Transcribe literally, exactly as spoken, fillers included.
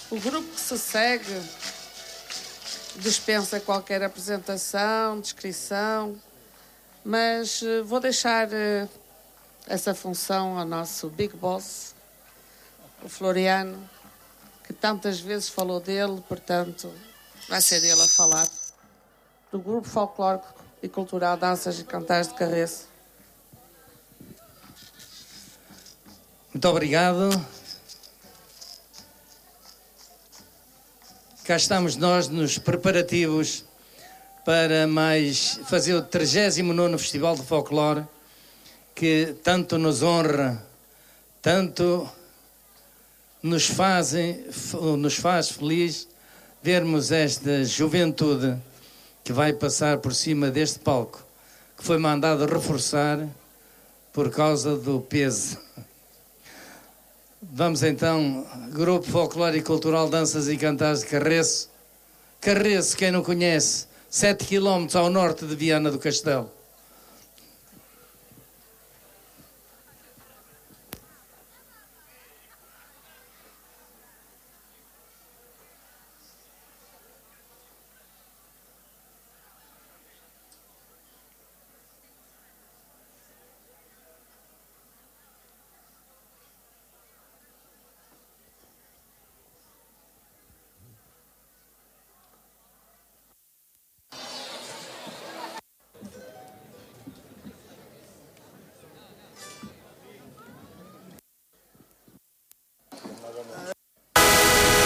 O grupo que se segue dispensa qualquer apresentação, descrição, mas uh, vou deixar uh, essa função ao nosso Big Boss, o Floriano, que tantas vezes falou dele, portanto, vai ser ele a falar do Grupo Folclórico e Cultural Danças e Cantares de Carreço. Muito obrigado. Cá estamos nós nos preparativos para mais fazer o trigésimo nono Festival de Folclore, que tanto nos honra, tanto nos, fazem, nos faz feliz vermos esta juventude que vai passar por cima deste palco, que foi mandado reforçar por causa do peso. Vamos então, Grupo Folclore e Cultural Danças e Cantares de Carreço. Carreço, quem não conhece, sete quilómetros ao norte de Viana do Castelo.